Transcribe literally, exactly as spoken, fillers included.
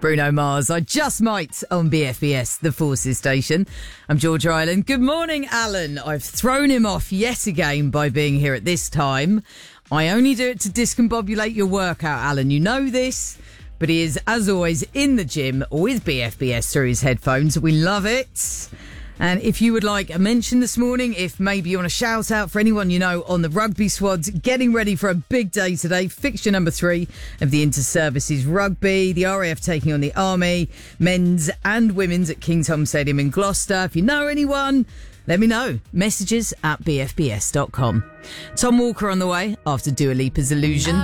Bruno Mars, I Just Might on B F B S, the Forces station. I'm Georgia Island. Good morning, Alan. I've thrown him off yet again by being here at this time. I only do it to discombobulate your workout, Alan. You know this. But he is, as always, in the gym with B F B S through his headphones. We love it. And if you would like a mention this morning, if maybe you want to shout out for anyone you know on the rugby squads, getting ready for a big day today. Fixture number three of the Inter-Services Rugby. The R A F taking on the Army, men's and women's at King's Home Stadium in Gloucester. If you know anyone, let me know. Messages at b f b s dot com. Tom Walker on the way after Dua Lipa's Illusion.